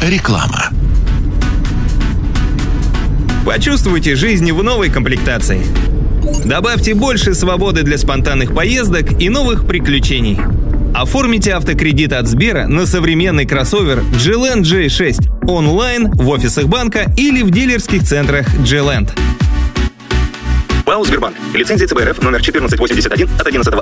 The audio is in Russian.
Реклама. Почувствуйте жизнь в новой комплектации. Добавьте больше свободы для спонтанных поездок и новых приключений. Оформите автокредит от Сбера на современный кроссовер G-Land J6 онлайн, в офисах банка или в дилерских центрах G-Land. ПАО «Сбербанк». Лицензия ЦБРФ номер 1481 от 11